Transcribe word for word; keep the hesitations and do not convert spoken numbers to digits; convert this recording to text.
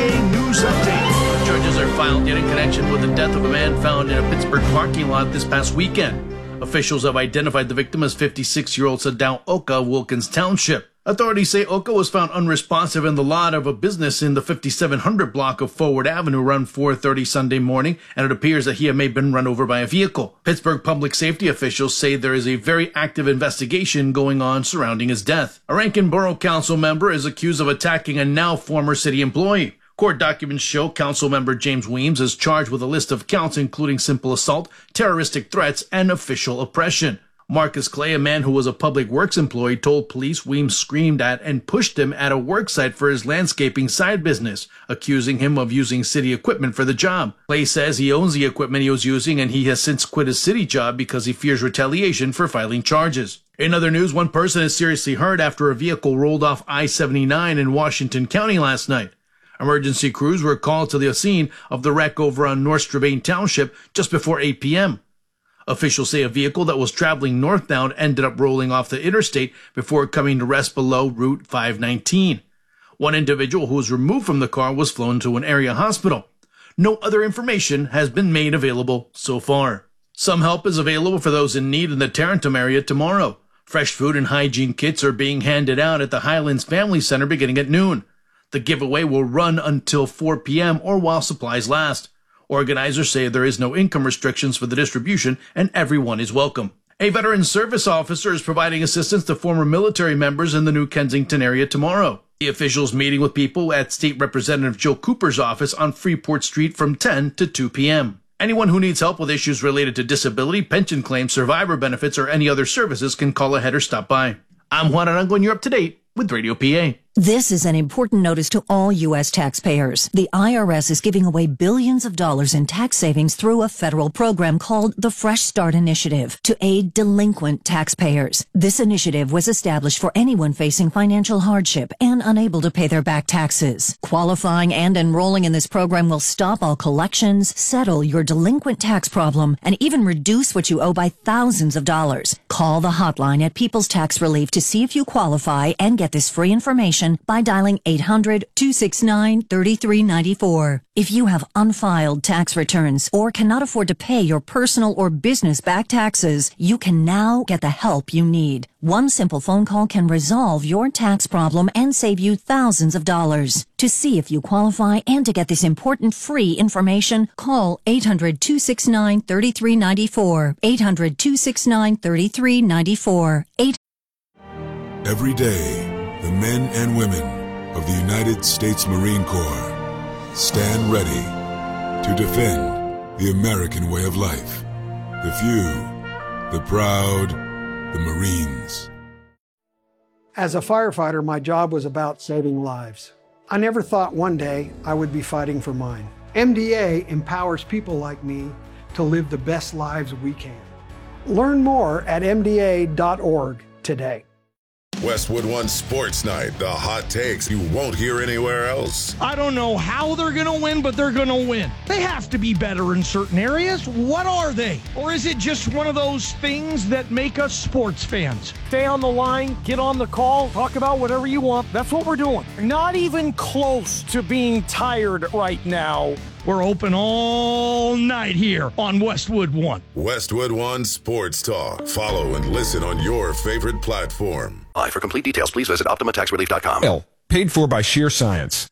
A News Update. Charges are filed yet in connection with the death of a man found in a Pittsburgh parking lot this past weekend. Officials have identified the victim as fifty-six-year-old Sadao Oka, Wilkins Township. Authorities say Oka was found unresponsive in the lot of a business in the fifty-seven hundred block of Forward Avenue around four thirty Sunday morning, and it appears that he may have been run over by a vehicle. Pittsburgh public safety officials say there is a very active investigation going on surrounding his death. A Rankin Borough Council member is accused of attacking a now former city employee. Court documents show Council member James Weems is charged with a list of counts including simple assault, terroristic threats, and official oppression. Marcus Clay, a man who was a public works employee, told police Weems screamed at and pushed him at a work site for his landscaping side business, accusing him of using city equipment for the job. Clay says he owns the equipment he was using and he has since quit his city job because he fears retaliation for filing charges. In other news, one person is seriously hurt after a vehicle rolled off I seventy-nine in Washington County last night. Emergency crews were called to the scene of the wreck over on North Strabane Township just before eight p.m. Officials say a vehicle that was traveling northbound ended up rolling off the interstate before coming to rest below Route five nineteen. One individual who was removed from the car was flown to an area hospital. No other information has been made available so far. Some help is available for those in need in the Tarentum area tomorrow. Fresh food and hygiene kits are being handed out at the Highlands Family Center beginning at noon. The giveaway will run until four p.m. or while supplies last. Organizers say there is no income restrictions for the distribution and everyone is welcome. A veteran service officer is providing assistance to former military members in the New Kensington area tomorrow. The officials meeting with people at State Representative Joe Cooper's office on Freeport Street from ten to two p.m. Anyone who needs help with issues related to disability, pension claims, survivor benefits, or any other services can call ahead or stop by. I'm Juan Arango and you're up to date with Radio P A. This is an important notice to all U S taxpayers. The I R S is giving away billions of dollars in tax savings through a federal program called the Fresh Start Initiative to aid delinquent taxpayers. This initiative was established for anyone facing financial hardship and unable to pay their back taxes. Qualifying and enrolling in this program will stop all collections, settle your delinquent tax problem, and even reduce what you owe by thousands of dollars. Call the hotline at People's Tax Relief to see if you qualify and get this free information by dialing eight hundred, two six nine, three three nine four. If you have unfiled tax returns or cannot afford to pay your personal or business back taxes, you can now get the help you need. One simple phone call can resolve your tax problem and save you thousands of dollars. To see if you qualify and to get this important free information, call eight hundred, two six nine, three three nine four. eight hundred, two six nine, three three nine four. Every day, the men and women of the United States Marine Corps stand ready to defend the American way of life. The few, the proud, the Marines. As a firefighter, my job was about saving lives. I never thought one day I would be fighting for mine. M D A empowers people like me to live the best lives we can. Learn more at M D A dot org today. Westwood One Sports Night, the hot takes you won't hear anywhere else. I don't know how they're going to win, but they're going to win. They have to be better in certain areas. What are they? Or is it just one of those things that make us sports fans? Stay on the line, get on the call, talk about whatever you want. That's what we're doing. Not even close to being tired right now. We're open all night here on Westwood One. Westwood One Sports Talk. Follow and listen on your favorite platform. For complete details, please visit Optima Tax Relief dot com. L, paid for by sheer science.